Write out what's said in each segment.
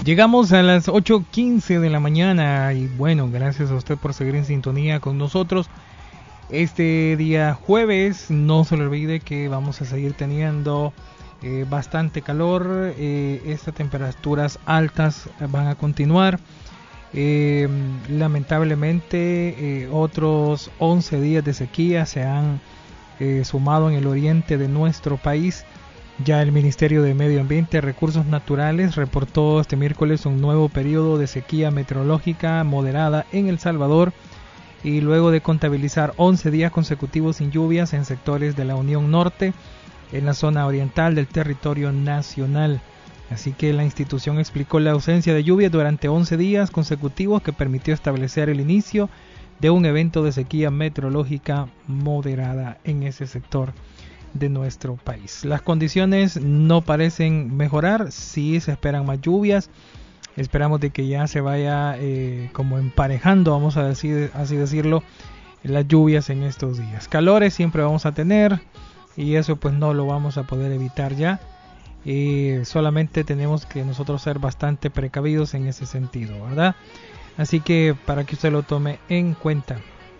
Llegamos a las 8:15 de la mañana y bueno, gracias a usted por seguir en sintonía con nosotros. Este día jueves, no se le olvide que vamos a seguir teniendo bastante calor. Estas temperaturas altas van a continuar. Lamentablemente, otros 11 días de sequía se han sumado en el oriente de nuestro país. Ya el Ministerio de Medio Ambiente y Recursos Naturales reportó este miércoles un nuevo periodo de sequía meteorológica moderada en El Salvador, y luego de contabilizar 11 días consecutivos sin lluvias en sectores de la Unión Norte, en la zona oriental del territorio nacional. Así que la institución explicó la ausencia de lluvias durante 11 días consecutivos que permitió establecer el inicio de un evento de sequía meteorológica moderada en ese sector de nuestro país. Las condiciones no parecen mejorar, sí se esperan más lluvias. Esperamos de que ya se vaya como emparejando, vamos a decir, así decirlo, las lluvias en estos días. Calores siempre vamos a tener y eso pues no lo vamos a poder evitar ya. Solamente tenemos que nosotros ser bastante precavidos en ese sentido, ¿verdad? Así que para que usted lo tome en cuenta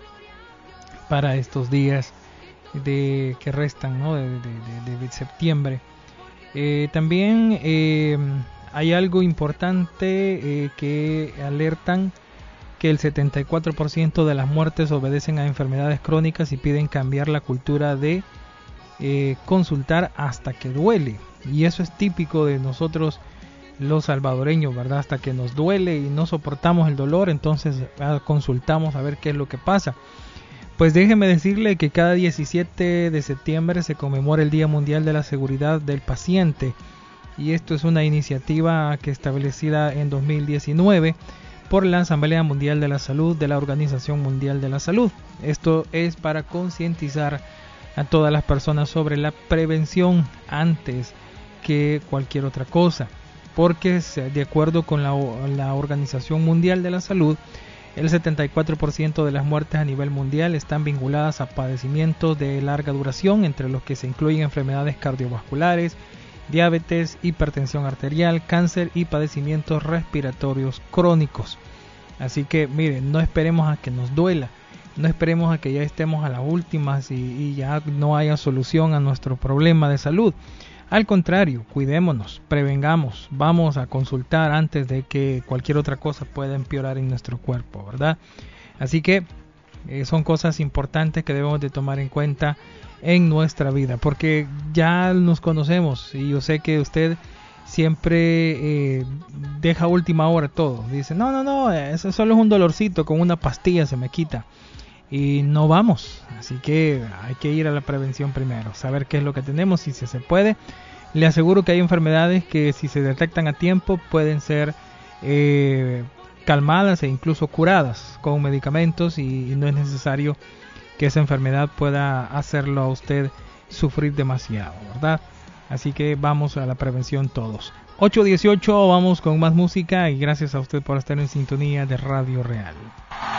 para estos días que restan, ¿no? de septiembre. También hay algo importante que alertan que el 74% de las muertes obedecen a enfermedades crónicas y piden cambiar la cultura de consultar hasta que duele. Y eso es típico de nosotros los salvadoreños, ¿verdad? Hasta que nos duele y no soportamos el dolor, entonces consultamos a ver qué es lo que pasa. Pues déjeme decirle que cada 17 de septiembre se conmemora el Día Mundial de la Seguridad del Paciente, y esto es una iniciativa que establecida en 2019 por la Asamblea Mundial de la Salud de la Organización Mundial de la Salud. Esto es para concientizar a todas las personas sobre la prevención antes que cualquier otra cosa, porque de acuerdo con la Organización Mundial de la Salud, el 74% de las muertes a nivel mundial están vinculadas a padecimientos de larga duración, entre los que se incluyen enfermedades cardiovasculares, diabetes, hipertensión arterial, cáncer y padecimientos respiratorios crónicos. Así que miren, no esperemos a que nos duela, no esperemos a que ya estemos a las últimas y ya no haya solución a nuestro problema de salud. Al contrario, cuidémonos, prevengamos, vamos a consultar antes de que cualquier otra cosa pueda empeorar en nuestro cuerpo, ¿verdad? Así que son cosas importantes que debemos de tomar en cuenta en nuestra vida, porque ya nos conocemos y yo sé que usted siempre deja a última hora todo. Dice, no, eso solo es un dolorcito, con una pastilla se me quita. Y no vamos, así que hay que ir a la prevención primero, saber qué es lo que tenemos, si se puede. Le aseguro que hay enfermedades que si se detectan a tiempo pueden ser calmadas e incluso curadas con medicamentos, y no es necesario que esa enfermedad pueda hacerlo a usted sufrir demasiado, ¿verdad? Así que vamos a la prevención todos. 8:18, vamos con más música y gracias a usted por estar en sintonía de Radio Real.